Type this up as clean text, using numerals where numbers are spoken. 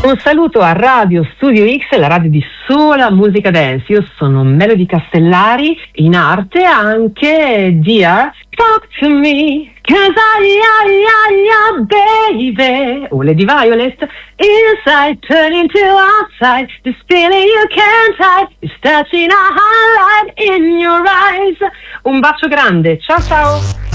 Un saluto a Radio Studio X, la radio di sola musica dance. Io sono Melody Castellari, in arte anche Dear Talk to Me, 'cause baby. O Lady Violet, inside turning to outside, this feeling you can't hide, is touching a highlight in your eyes. Un bacio grande, ciao ciao!